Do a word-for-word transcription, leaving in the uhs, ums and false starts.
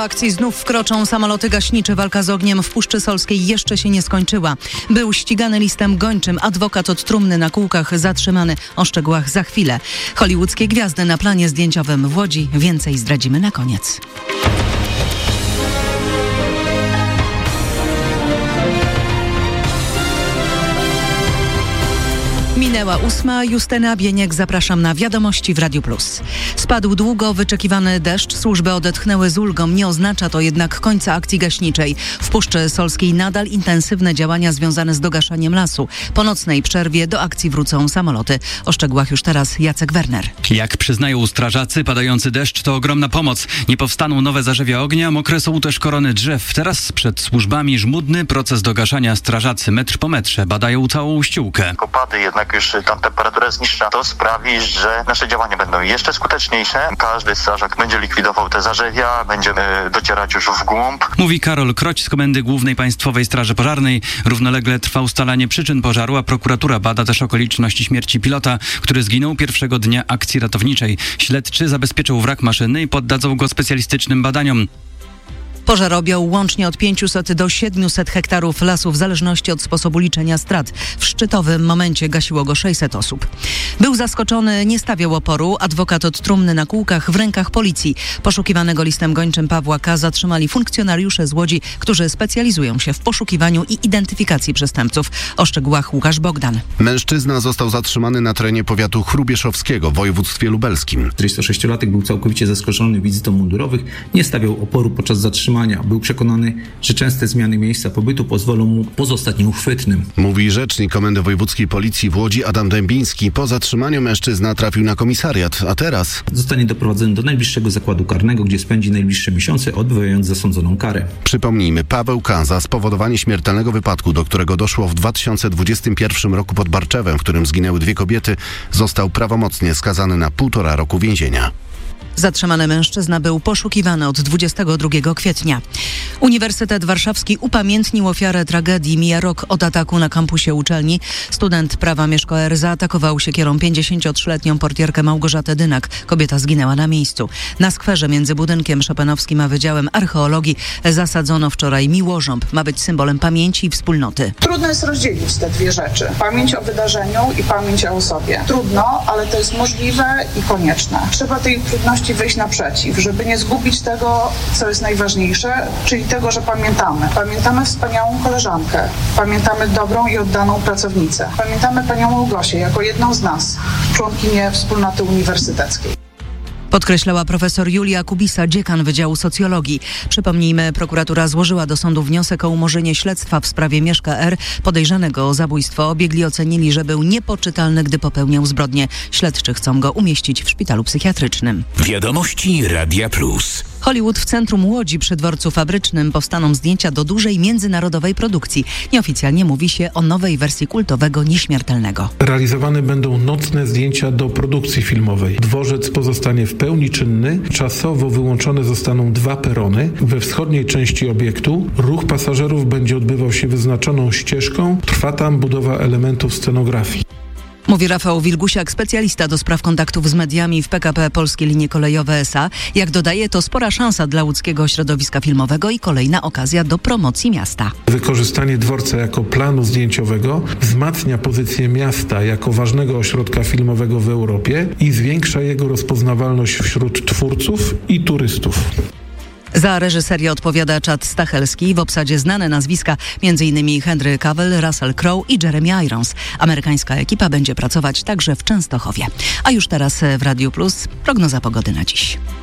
Akcji znów wkroczą samoloty gaśnicze. Walka z ogniem w Puszczy Solskiej jeszcze się nie skończyła. Był ścigany listem gończym. Adwokat od trumny na kółkach zatrzymany. O szczegółach za chwilę. Hollywoodzkie gwiazdy na planie zdjęciowym w Łodzi. Więcej zdradzimy na koniec. Minęła ósma. Justyna Bieniek, zapraszam na Wiadomości w Radiu Plus. Spadł długo wyczekiwany deszcz. Służby odetchnęły z ulgą. Nie oznacza to jednak końca akcji gaśniczej. W Puszczy Solskiej nadal intensywne działania związane z dogaszaniem lasu. Po nocnej przerwie do akcji wrócą samoloty. O szczegółach już teraz Jacek Werner. Jak przyznają strażacy, padający deszcz to ogromna pomoc. Nie powstaną nowe zarzewia ognia, mokre są też korony drzew. Teraz przed służbami żmudny proces dogaszania. Strażacy metr po metrze badają całą ściółkę. Opady jednak już tam temperatura jest niższa, to sprawi, że nasze działania będą jeszcze skuteczniejsze. Każdy strażak będzie likwidował te zarzewia, będziemy docierać już w głąb. Mówi Karol Kroć z Komendy Głównej Państwowej Straży Pożarnej. Równolegle trwa ustalanie przyczyn pożaru, a prokuratura bada też okoliczności śmierci pilota, który zginął pierwszego dnia akcji ratowniczej. Śledczy zabezpieczą wrak maszyny i poddadzą go specjalistycznym badaniom. Pożar objął łącznie od pięciuset do siedmiuset hektarów lasu w zależności od sposobu liczenia strat. W szczytowym momencie gasiło go sześćset osób. Był zaskoczony, nie stawiał oporu. Adwokat od trumny na kółkach w rękach policji. Poszukiwanego listem gończym Pawła K. zatrzymali funkcjonariusze z Łodzi, którzy specjalizują się w poszukiwaniu i identyfikacji przestępców. O szczegółach Łukasz Bogdan. Mężczyzna został zatrzymany na terenie powiatu chrubieszowskiego w województwie lubelskim. czterdziestosześciolatek był całkowicie zaskoczony wizytą mundurowych, nie stawiał oporu podczas zatrzymania. Był przekonany, że częste zmiany miejsca pobytu pozwolą mu pozostać nieuchwytnym. Mówi rzecznik Komendy Wojewódzkiej Policji w Łodzi Adam Dębiński. Po zatrzymaniu mężczyzna trafił na komisariat, a teraz zostanie doprowadzony do najbliższego zakładu karnego, gdzie spędzi najbliższe miesiące, odbywając zasądzoną karę. Przypomnijmy, Paweł K. za spowodowanie śmiertelnego wypadku, do którego doszło w dwa tysiące dwudziestym pierwszym roku pod Barczewem, w którym zginęły dwie kobiety, został prawomocnie skazany na półtora roku więzienia. Zatrzymany mężczyzna był poszukiwany od dwudziestego drugiego kwietnia. Uniwersytet Warszawski upamiętnił ofiarę tragedii. Mija rok od ataku na kampusie uczelni. Student prawa Mieszko R. zaatakował siekierą pięćdziesięciotrzyletnią portierkę Małgorzatę Dynak. Kobieta zginęła na miejscu. Na skwerze między budynkiem Chopinowskim a Wydziałem Archeologii zasadzono wczoraj miłożąb. Ma być symbolem pamięci i wspólnoty. Trudno jest rozdzielić te dwie rzeczy. Pamięć o wydarzeniu i pamięć o osobie. Trudno, ale to jest możliwe i konieczne. Trzeba tej trudności wyjść naprzeciw, żeby nie zgubić tego, co jest najważniejsze, czyli tego, że pamiętamy. Pamiętamy wspaniałą koleżankę, pamiętamy dobrą i oddaną pracownicę. Pamiętamy panią Małgosię jako jedną z nas, członkinię wspólnoty uniwersyteckiej. Podkreślała profesor Julia Kubisa, dziekan Wydziału Socjologii. Przypomnijmy, prokuratura złożyła do sądu wniosek o umorzenie śledztwa w sprawie Mieszka R. Podejrzanego o zabójstwo. Biegli ocenili, że był niepoczytalny, gdy popełniał zbrodnię. Śledczy chcą go umieścić w szpitalu psychiatrycznym. Wiadomości Radia Plus. Hollywood w centrum Łodzi przy dworcu fabrycznym powstaną zdjęcia do dużej międzynarodowej produkcji. Nieoficjalnie mówi się o nowej wersji kultowego Nieśmiertelnego. Realizowane będą nocne zdjęcia do produkcji filmowej. Dworzec pozostanie w pełni czynny. Czasowo wyłączone zostaną dwa perony. We wschodniej części obiektu ruch pasażerów będzie odbywał się wyznaczoną ścieżką. Trwa tam budowa elementów scenografii. Mówi Rafał Wilgusiak, specjalista do spraw kontaktów z mediami w P K P Polskie Linie Kolejowe S A. Jak dodaje, to spora szansa dla łódzkiego środowiska filmowego i kolejna okazja do promocji miasta. Wykorzystanie dworca jako planu zdjęciowego wzmacnia pozycję miasta jako ważnego ośrodka filmowego w Europie i zwiększa jego rozpoznawalność wśród twórców i turystów. Za reżyserię odpowiada Chad Stachelski. W obsadzie znane nazwiska m.in. Henry Cavill, Russell Crowe i Jeremy Irons. Amerykańska ekipa będzie pracować także w Częstochowie. A już teraz w Radiu Plus prognoza pogody na dziś.